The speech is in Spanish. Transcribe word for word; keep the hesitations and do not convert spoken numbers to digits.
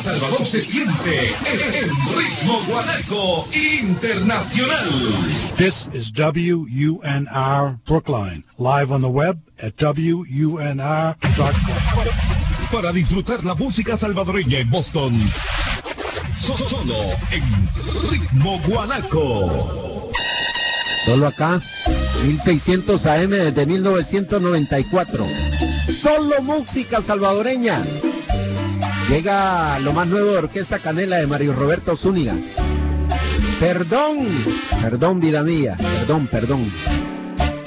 Salvador se siente en Ritmo Guanaco Internacional. This is W U N R Brookline, live on the web at W U N R dot com. Para disfrutar la música salvadoreña en Boston, solo en Ritmo Guanaco. Solo acá, mil seiscientos A M desde mil novecientos noventa y cuatro. Solo música salvadoreña. Llega lo más nuevo de Orquesta Canela de Mario Roberto Zúñiga. Perdón, perdón vida mía, perdón, perdón.